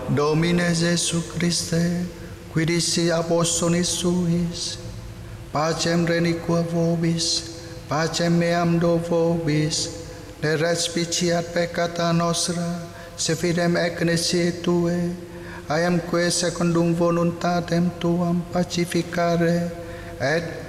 Domine Jesu Christe, qui dissi apostolis suis, pacem reliqua vobis, pacem meam do vobis, ne respiciat peccata nostra, se fidem ecclesiae Tue, aiamque secundum voluntatem Tuam pacificare, et